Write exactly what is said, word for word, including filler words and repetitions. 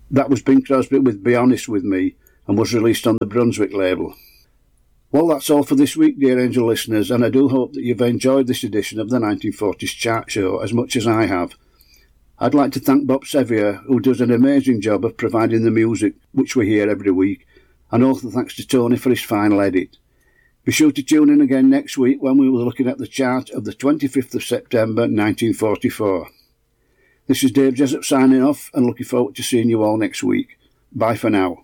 That was Bing Crosby with Be Honest With Me and was released on the Brunswick label. Well, that's all for this week, dear Angel listeners, and I do hope that you've enjoyed this edition of the nineteen forties Chart Show as much as I have. I'd like to thank Bob Sevier, who does an amazing job of providing the music, which we hear every week, and also thanks to Tony for his final edit. Be sure to tune in again next week when we will be looking at the chart of the twenty-fifth of September nineteen forty-four. This is Dave Jessup signing off and looking forward to seeing you all next week. Bye for now.